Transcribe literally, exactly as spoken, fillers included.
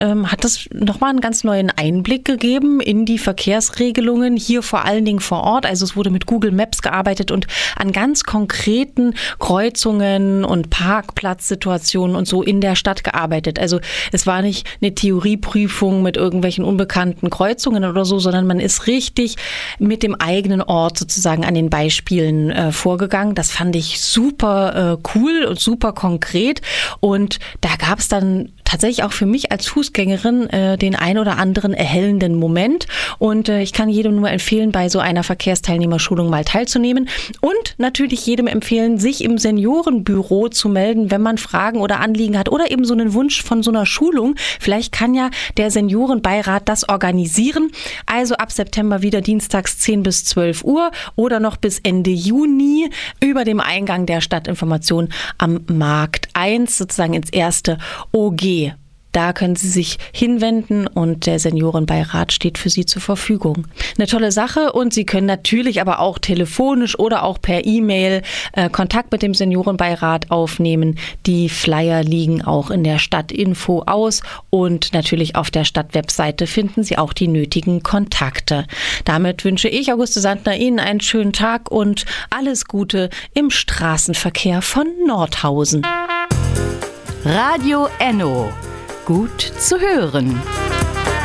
ähm, hat das nochmal einen ganz neuen Einblick gegeben in die Verkehrsregelungen hier vor allen Dingen vor Ort. Also es wurde mit Google Maps gearbeitet und an ganz konkreten Kreuzungen und Parkplatzsituationen und so in der Stadt gearbeitet. Also es war nicht eine Theorieprüfung mit irgendwelchen unbekannten Kreuzungen oder so, sondern man ist richtig mit dem eigenen Ort sozusagen an den Beispielen äh, vorgegangen. Das fand ich super äh, cool und super konkret. Und da gab es dann tatsächlich auch für mich als Fußgängerin äh, den ein oder anderen erhellenden Moment. Und äh, ich kann jedem nur empfehlen, bei so einer Verkehrsteilnehmerschulung mal teilzunehmen. Und natürlich jedem empfehlen, sich im Seniorenbüro zu melden, wenn man Fragen oder Anliegen hat oder eben so einen Wunsch von so einer Schulung. Vielleicht kann ja der Seniorenbeirat das organisieren. Also ab September wieder dienstags zehn bis zwölf Uhr oder noch bis Ende Juni über dem Eingang der Stadtinformation am Markt eins, sozusagen ins erste O G. Da können Sie sich hinwenden und der Seniorenbeirat steht für Sie zur Verfügung. Eine tolle Sache und Sie können natürlich aber auch telefonisch oder auch per E-Mail äh, Kontakt mit dem Seniorenbeirat aufnehmen. Die Flyer liegen auch in der Stadtinfo aus und natürlich auf der Stadtwebseite finden Sie auch die nötigen Kontakte. Damit wünsche ich, Auguste Sandner, Ihnen einen schönen Tag und alles Gute im Straßenverkehr von Nordhausen. Radio Enno. Gut zu hören.